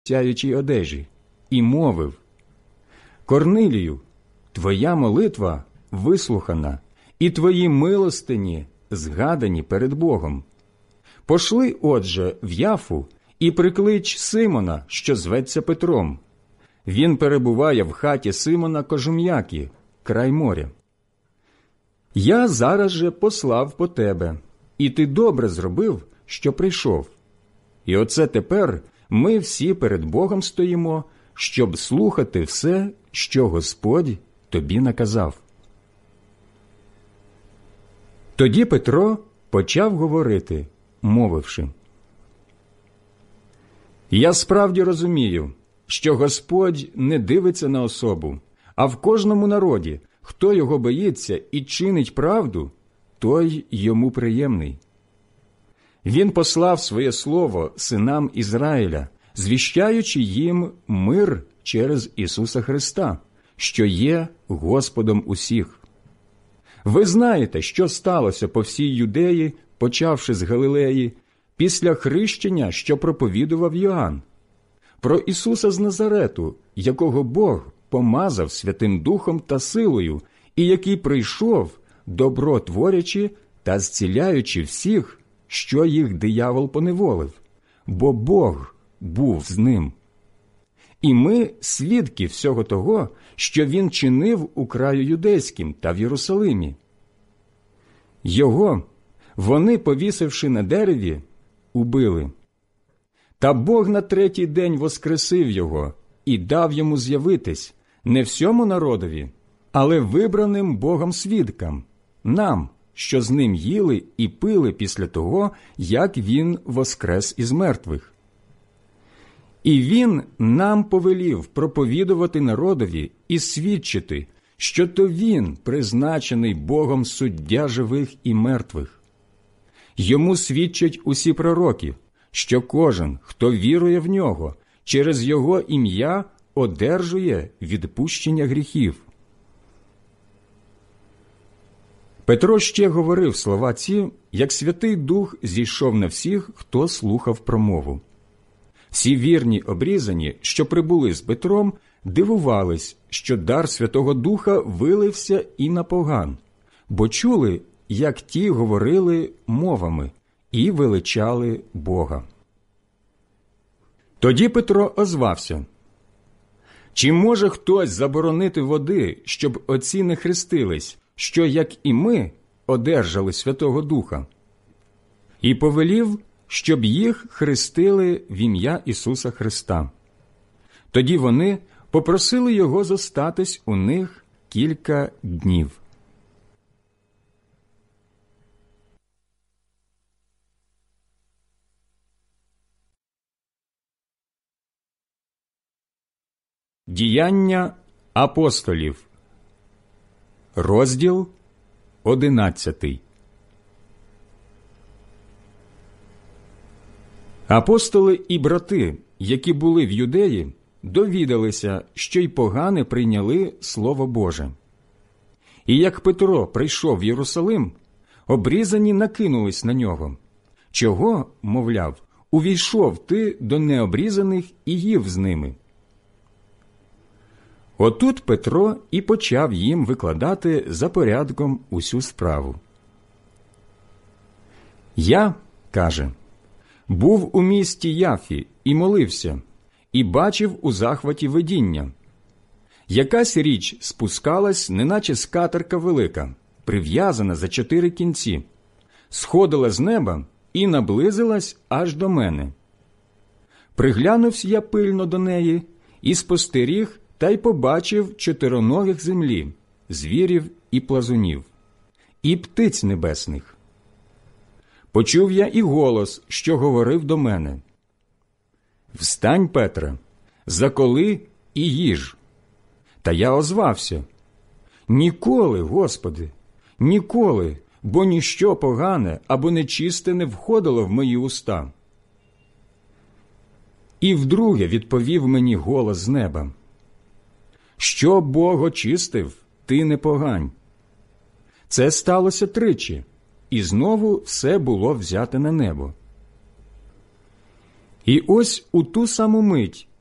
сяючій одежі, і мовив: «Корнилію, твоя молитва вислухана, і твої милостині згадані перед Богом. Пошли, отже, в Яфу і приклич Симона, що зветься Петром. Він перебуває в хаті Симона Кожум'яки, край моря. Я зараз же послав по тебе, і ти добре зробив, що прийшов. І оце тепер ми всі перед Богом стоїмо, щоб слухати все, що Господь тобі наказав». Тоді Петро почав говорити, мовивши: «Я справді розумію, що Господь не дивиться на особу, а в кожному народі, хто його боїться і чинить правду, той йому приємний. Він послав своє слово синам Ізраїля, звіщаючи їм мир через Ісуса Христа, що є Господом усіх. Ви знаєте, що сталося по всій Юдеї, почавши з Галилеї, після хрещення, що проповідував Йоанн, про Ісуса з Назарету, якого Бог помазав Святим Духом та силою, і який прийшов, добро творячи та зціляючи всіх, що їх диявол поневолив, бо Бог був з ним. І ми свідки всього того, що він чинив у краю юдейським та в Єрусалимі. Його вони, повісивши на дереві, убили. Та Бог на третій день воскресив його і дав йому з'явитись не всьому народові, але вибраним Богом свідкам, нам, що з ним їли і пили після того, як він воскрес із мертвих. І він нам повелів проповідувати народові і свідчити, що то він призначений Богом суддя живих і мертвих. Йому свідчать усі пророки, що кожен, хто вірує в нього, через його ім'я одержує відпущення гріхів». Петро ще говорив слова ці, як Святий Дух зійшов на всіх, хто слухав промову. Всі вірні обрізані, що прибули з Петром, дивувались, що дар Святого Духа вилився і на поган, бо чули, як ті говорили мовами і величали Бога. Тоді Петро озвався: «Чи може хтось заборонити води, щоб отці не хрестились, що, як і ми, одержали Святого Духа?» І повелів, щоб їх хрестили в ім'я Ісуса Христа. Тоді вони попросили його зостатись у них кілька днів. Діяння апостолів, розділ 11. Апостоли і брати, які були в Юдеї, довідалися, що й погани прийняли Слово Боже. І як Петро прийшов в Єрусалим, обрізані накинулись на нього. Чого, мовляв, увійшов ти до необрізаних і їв з ними? Отут Петро і почав їм викладати за порядком усю справу. «Я, – каже, – був у місті Яфі і молився, і бачив у захваті видіння. Якась річ спускалась, неначе скатерка велика, прив'язана за 4 кінці, сходила з неба і наблизилась аж до мене. Приглянувся я пильно до неї і спостеріг, та й побачив 4ногих землі, звірів і плазунів, і птиць небесних. Почув я і голос, що говорив до мене: «Встань, Петре, заколи і їж». Та я озвався: «Ніколи, Господи, ніколи, бо ніщо погане або нечисте не входило в мої уста». І вдруге відповів мені голос з неба: «Що Бог очистив, ти не погань». Це сталося 3, і знову все було взяте на небо. І ось у ту саму мить